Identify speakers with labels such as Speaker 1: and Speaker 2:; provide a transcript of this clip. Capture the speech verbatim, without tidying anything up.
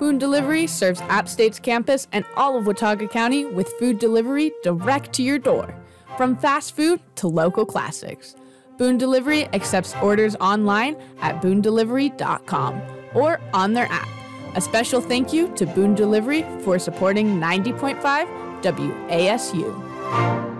Speaker 1: Boone Delivery serves App State's campus and all of Watauga County with food delivery direct to your door. From fast food to local classics, Boone Delivery accepts orders online at boone delivery dot com or on their app. A special thank you to Boone Delivery for supporting ninety point five W A S U.